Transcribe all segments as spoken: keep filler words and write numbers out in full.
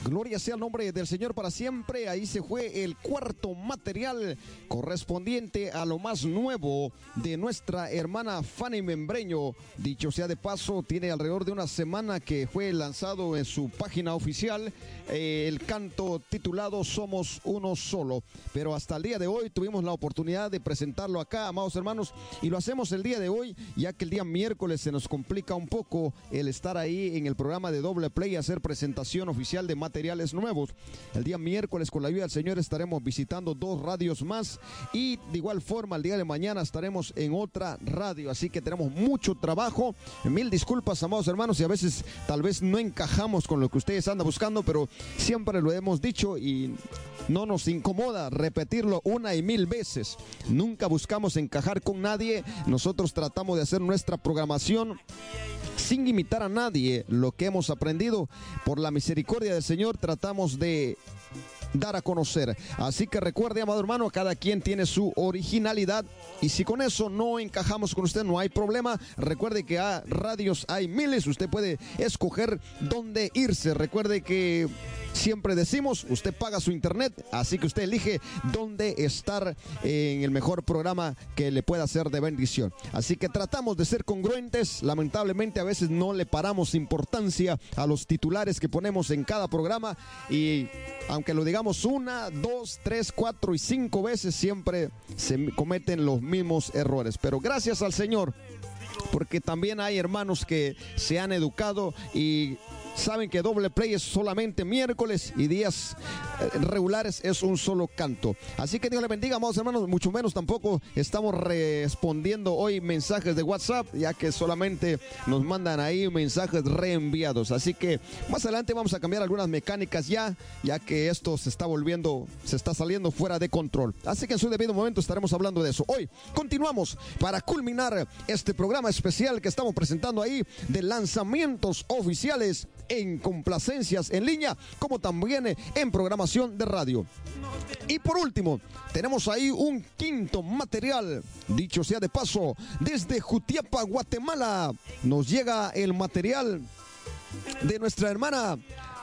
Gloria sea el nombre del Señor para siempre. Ahí se fue el cuarto material correspondiente a lo más nuevo de nuestra hermana Fanny Membreño. Dicho sea de paso, tiene alrededor de una semana que fue lanzado en su página oficial eh, el canto titulado Somos Uno Solo. Pero hasta el día de hoy tuvimos la oportunidad de presentarlo acá, amados hermanos, y lo hacemos el día de hoy, ya que el día miércoles se nos complica un poco el estar ahí en el programa de Doble Play y hacer presentación oficial de materiales nuevos. El día miércoles, con la ayuda del Señor, estaremos visitando dos radios más y de igual forma el día de mañana estaremos en otra radio, así que tenemos mucho trabajo. Mil disculpas, amados hermanos, y a veces tal vez no encajamos con lo que ustedes andan buscando, pero siempre lo hemos dicho y no nos incomoda repetirlo una y mil veces. Nunca buscamos encajar con nadie. Nosotros tratamos de hacer nuestra programación sin imitar a nadie. Lo que hemos aprendido, por la misericordia del Señor, tratamos de dar a conocer. Así que recuerde, amado hermano, cada quien tiene su originalidad, y si con eso no encajamos con usted, no hay problema. Recuerde que a radios hay miles, usted puede escoger dónde irse. Recuerde que siempre decimos, usted paga su internet, así que usted elige dónde estar en el mejor programa que le pueda ser de bendición. Así que tratamos de ser congruentes. Lamentablemente a veces no le paramos importancia a los titulares que ponemos en cada programa, y aunque lo digamos una, dos, tres, cuatro y cinco veces, siempre se cometen los mismos errores. Pero gracias al Señor, porque también hay hermanos que se han educado y saben que Doble Play es solamente miércoles y días eh, regulares es un solo canto. Así que Dios le bendiga, amados hermanos. Mucho menos tampoco estamos respondiendo hoy mensajes de WhatsApp, ya que solamente nos mandan ahí mensajes reenviados. Así que más adelante vamos a cambiar algunas mecánicas ya, ya que esto se está volviendo, se está saliendo fuera de control. Así que en su debido momento estaremos hablando de eso. Hoy continuamos para culminar este programa especial que estamos presentando ahí de lanzamientos oficiales en complacencias en línea, como también en programación de radio. Y por último, tenemos ahí un quinto material, dicho sea de paso, desde Jutiapa, Guatemala. Nos llega el material de nuestra hermana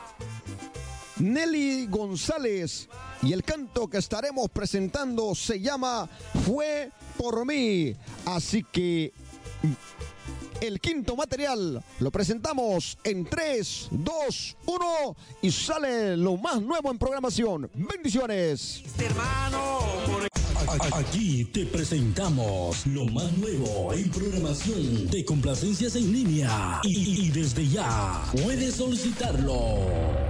Nelly González, y el canto que estaremos presentando se llama Fue por mí. Así que el quinto material lo presentamos en tres, dos, uno y sale lo más nuevo en programación. Bendiciones. Aquí te presentamos lo más nuevo en programación de complacencias en línea, y, y desde ya puedes solicitarlo.